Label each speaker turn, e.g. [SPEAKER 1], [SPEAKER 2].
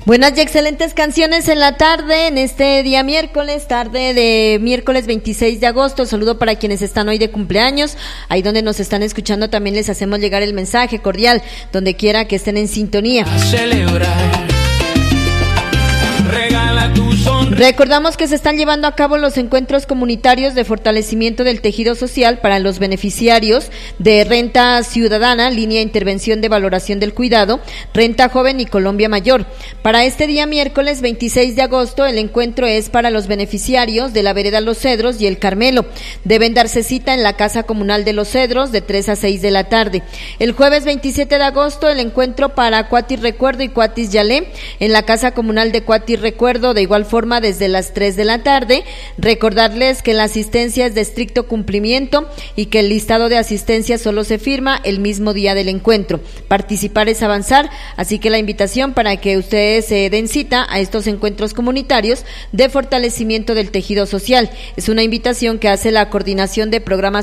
[SPEAKER 1] Buenas y excelentes canciones en la tarde, en este día miércoles, tarde de miércoles 26 de agosto. Saludo para quienes están hoy de cumpleaños, ahí donde nos están escuchando también les hacemos llegar el mensaje cordial, donde quiera que estén en sintonía.
[SPEAKER 2] A celebrar. Regala tu sonrisa.
[SPEAKER 1] Recordamos que se están llevando a cabo los encuentros comunitarios de fortalecimiento del tejido social para los beneficiarios de Renta Ciudadana, Línea de Intervención de Valoración del Cuidado, Renta Joven y Colombia Mayor. Para este día miércoles 26 de agosto, el encuentro es para los beneficiarios de la Vereda Los Cedros y El Carmelo. Deben darse cita en la Casa Comunal de Los Cedros de 3 a 6 de la tarde. El jueves 27 de agosto, el encuentro para Cuatis Recuerdo y Cuatis Yalé en la Casa Comunal de Cuatis Recuerdo, de igual forma desde las 3 de la tarde. Recordarles que la asistencia es de estricto cumplimiento y que el listado de asistencia solo se firma el mismo día del encuentro. Participar es avanzar, así que la invitación para que ustedes se den cita a estos encuentros comunitarios de fortalecimiento del tejido social. Es una invitación que hace la Coordinación de Programas